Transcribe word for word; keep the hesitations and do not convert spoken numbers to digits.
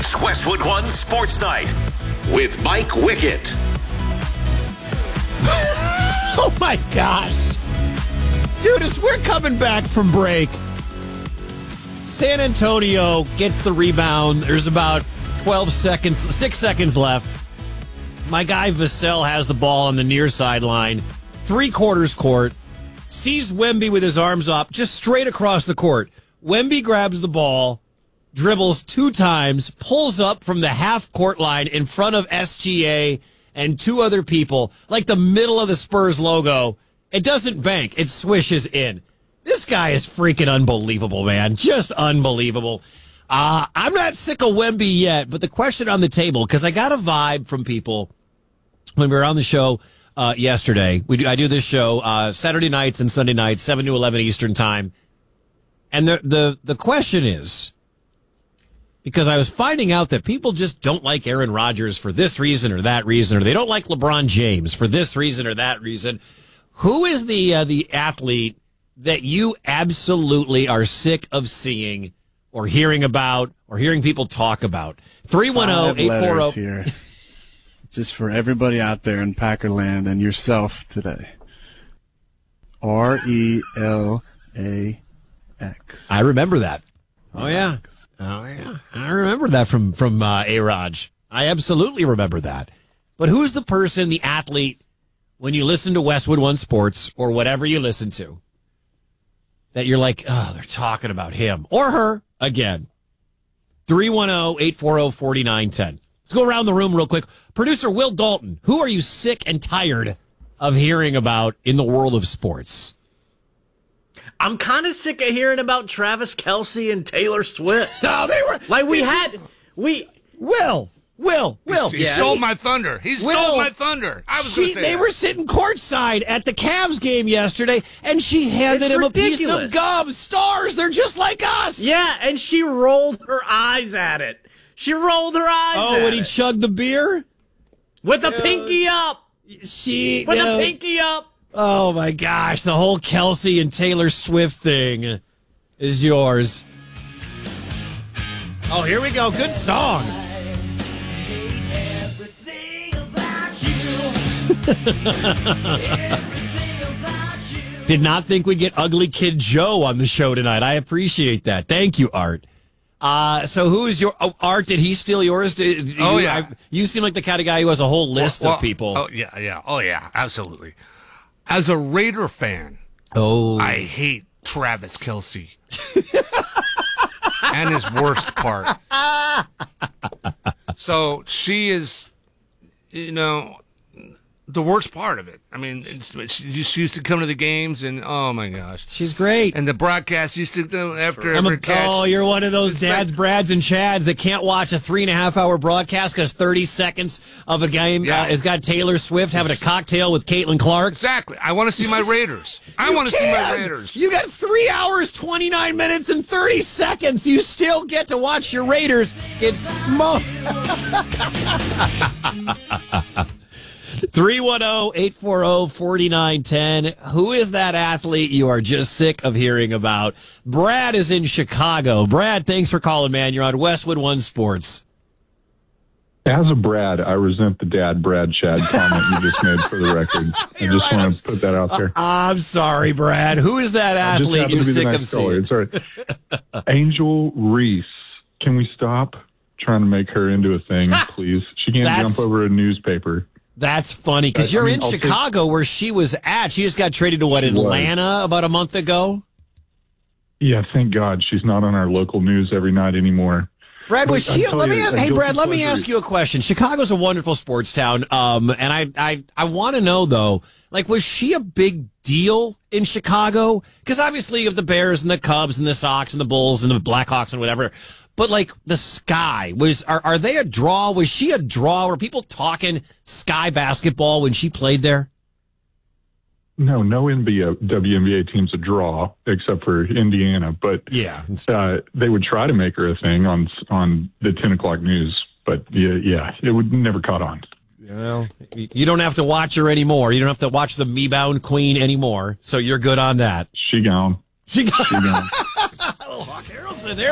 It's Westwood One Sports Night with Mike Wickett. Oh, my gosh. Dude, as we're coming back from break, San Antonio gets the rebound. There's about twelve seconds, six seconds left. My guy Vassell has the ball on the near sideline, three quarters court, sees Wemby with his arms up, just straight across the court. Wemby grabs the ball, dribbles two times, pulls up from the half court line in front of S G A and two other people, like the middle of the Spurs logo. It doesn't bank. It swishes in. This guy is freaking unbelievable, man. Just unbelievable. Uh, I'm not sick of Wemby yet, but the question on the table, because I got a vibe from people when we were on the show uh, yesterday. We do, I do this show uh, Saturday nights and Sunday nights, seven to eleven Eastern time. And the, the, the question is, because I was finding out that people just don't like Aaron Rodgers for this reason or that reason, or they don't like LeBron James for this reason or that reason. Who is the uh, the athlete that you absolutely are sick of seeing or hearing about or hearing people talk about? three one zero, eight four zero here. Just for everybody out there in Packerland and yourself today. R E L A X. I remember that. Oh, yeah. Oh, yeah. I remember that from, from uh, A-Raj. I absolutely remember that. But who's the person, the athlete, when you listen to Westwood One Sports or whatever you listen to, that you're like, oh, they're talking about him or her again? three one zero, eight four zero, four nine one zero. Let's go around the room real quick. Producer Will Dalton, who are you sick and tired of hearing about in the world of sports? I'm kind of sick of hearing about Travis Kelce and Taylor Swift. No, they were like we had we Will. Will, Will. He yeah. stole my thunder. He stole Will, my thunder. I was she, going to say They that. were sitting courtside at the Cavs game yesterday, and she handed It's him ridiculous. a piece of gum. Stars, they're just like us. Yeah, and she rolled her eyes at it. She rolled her eyes Oh, at when he it. chugged the beer? With a pinky up. She, With you a know, pinky up. Oh, my gosh. The whole Kelce and Taylor Swift thing is yours. Oh, here we go. Good song. Did not think we'd get Ugly Kid Joe on the show tonight. I appreciate that. Thank you, Art. Uh, so who is your oh, Art? Did he steal yours? Did, Oh, you, yeah. I, you seem like the kind of guy who has a whole list Well, of people. Oh, yeah, yeah. Oh, yeah, absolutely. As a Raider fan, Oh, I hate Travis Kelce. And his worst part. So she is, you know, the worst part of it. I mean, it's, it's, she used to come to the games, and oh my gosh, she's great. and the broadcast used to do after I'm every a, catch. oh, you're one of those It's dads, like- Brads, and Chads that can't watch a three and a half hour broadcast because thirty seconds of a game Yeah. uh, has got Taylor Swift having a cocktail with Caitlin Clark. Exactly. I want to see my Raiders. I You want to see my can. Raiders. You got three hours, twenty-nine minutes, and thirty seconds. You still get to watch your Raiders get smoked. three one zero, eight four zero, four nine one zero. Who is that athlete you are just sick of hearing about? Brad is in Chicago. Brad, thanks for calling, man. You're on Westwood One Sports. As a Brad, I resent the dad, Brad Chad comment you just made for the record. I You're just right, I'm want to put that out there. I'm sorry, Brad. Who is that I just athlete happen you're to be the sick of next caller. seeing? It's all right. Angel Reese. Can we stop trying to make her into a thing, please? She can't That's- jump over a newspaper. That's funny because I- you're I mean, in I'll take- Chicago where she was at. She just got traded to what, Atlanta about a month ago? Yeah, thank God she's not on our local news every night anymore. Brad, was But she? I tell Let you, me. a Hey, guilty Brad. Let me pleasure- ask you a question. Chicago's a wonderful sports town, um, and I, I, I want to know though, like, was she a big deal in Chicago? Because obviously, you have the Bears and the Cubs and the Sox and the Bulls and the Blackhawks and whatever. But like the Sky was, are, are they a draw? Was she a draw? Were people talking Sky basketball when she played there? No, no N B A, W N B A team's a draw except for Indiana. But Yeah. uh, they would try to make her a thing on on the ten o'clock news. But yeah, yeah, it would never caught on. Well, you don't have to watch her anymore. You don't have to watch the Me-Bound Queen anymore. So you're good on that. She gone. She got She gone. Hawk Harrelson there.